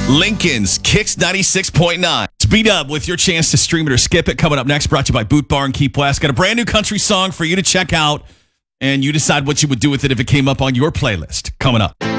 Lincoln's Kicks 96.9. Speed up with your chance to stream it or skip it. Coming up next, brought to you by Boot Bar and Keep West. Got a brand new country song for you to check out, and you decide what you would do with it if it came up on your playlist. Coming up.